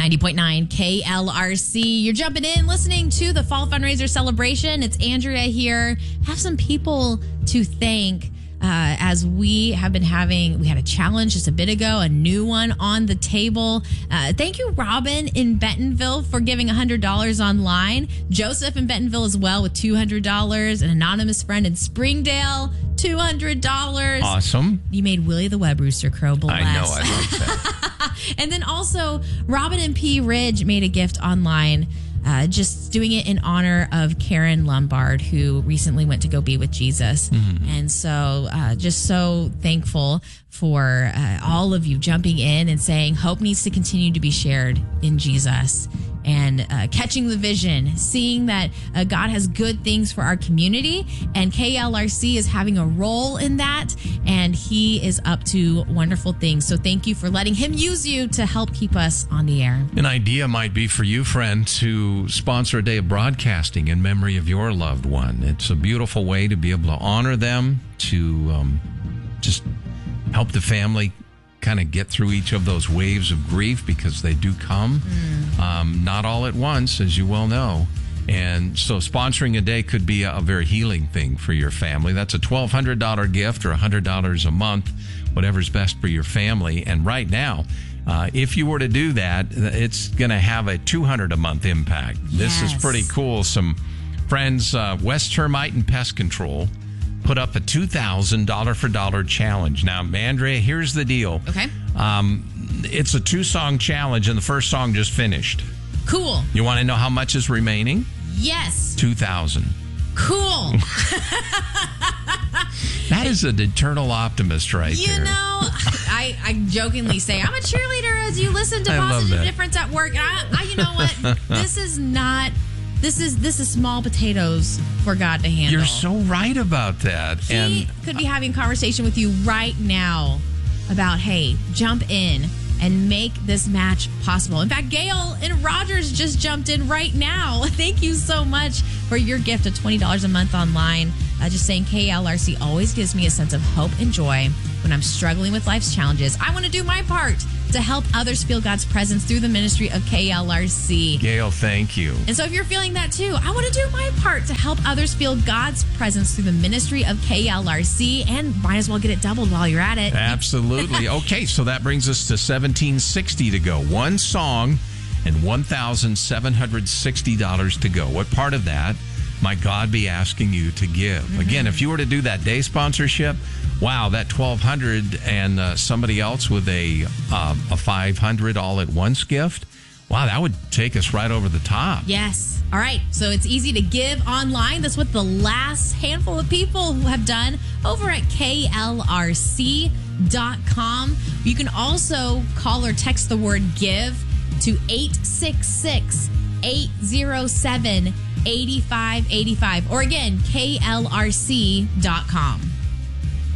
90.9 KLRC. You're jumping in, listening to the Fall Fundraiser Celebration. It's Andrea here. Have some people to thank as we had a challenge just a bit ago, a new one on the table. Thank you, Robin in Bentonville, for giving $100 online. Joseph in Bentonville as well with $200. An anonymous friend in Springdale, $200. Awesome. You made Willie the Web Rooster Crow bless. I know, I like that. And then also, Robin and P. Ridge made a gift online, just doing it in honor of Karen Lombard, who recently went to go be with Jesus. Mm-hmm. And so just so thankful for all of you jumping in and saying hope needs to continue to be shared in Jesus. And catching the vision, seeing that God has good things for our community, and KLRC is having a role in that, and He is up to wonderful things. So thank you for letting Him use you to help keep us on the air. An idea might be for you, friend, to sponsor a day of broadcasting in memory of your loved one. It's a beautiful way to be able to honor them, to just help the family kind of get through each of those waves of grief, because they do come, not all at once, as you well know. And so sponsoring a day could be a very healing thing for your family. That's a $1,200 gift or $100 a month, whatever's best for your family. And right now, if you were to do that, it's going to have a $200 a month impact. This is pretty cool. Some friends, West Termite and Pest Control, put up a $2,000 for dollar challenge. Now, Andrea, here's the deal. Okay. It's a 2-song challenge, and the first song just finished. Cool. You want to know how much is remaining? Yes. $2,000. Cool. That is an eternal optimist right there. You know, I jokingly say I'm a cheerleader as you listen to Positive Difference at work. And you know what? This is small potatoes for God to handle. You're so right about that. He could be having a conversation with you right now about, hey, jump in and make this match possible. In fact, Gail in Rogers just jumped in right now. Thank you so much for your gift of $20 a month online. Just saying, KLRC always gives me a sense of hope and joy when I'm struggling with life's challenges. I want to do my part to help others feel God's presence through the ministry of KLRC. Gail, thank you. And so if you're feeling that too, I want to do my part to help others feel God's presence through the ministry of KLRC, and might as well get it doubled while you're at it. Absolutely. Okay, so that brings us to $1,760 to go. One song and $1,760 to go. What part of that might God be asking you to give? Mm-hmm. Again, if you were to do that day sponsorship, wow, that $1,200 and somebody else with a $500 all at once gift, wow, that would take us right over the top. Yes. All right. So it's easy to give online. That's what the last handful of people who have done over at KLRC.com. You can also call or text the word give to 866-807-8585. Or again, KLRC.com.